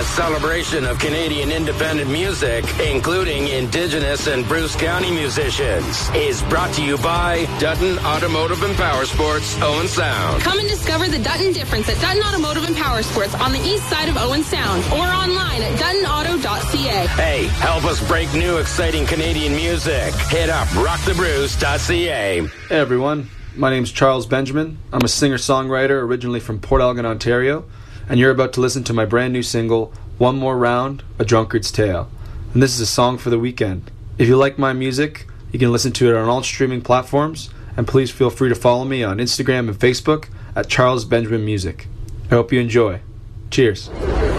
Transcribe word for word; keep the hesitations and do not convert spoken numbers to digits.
A celebration of Canadian independent music, including Indigenous and Bruce County musicians, is brought to you by Dutton Automotive and Power Sports, Owen Sound. Come and discover the Dutton difference at Dutton Automotive and Power Sports on the east side of Owen Sound or online at dutton auto dot c a. Hey, help us break new exciting Canadian music. Hit up rock the bruce dot c a. Hey everyone, my name's Charles Benjamin. I'm a singer-songwriter originally from Port Elgin, Ontario, and you're about to listen to my brand new single, One More Round, A Drunkard's Tale. And this is a song for the weekend. If you like my music, you can listen to it on all streaming platforms, and please feel free to follow me on Instagram and Facebook at Charles Benjamin Music. I hope you enjoy. Cheers.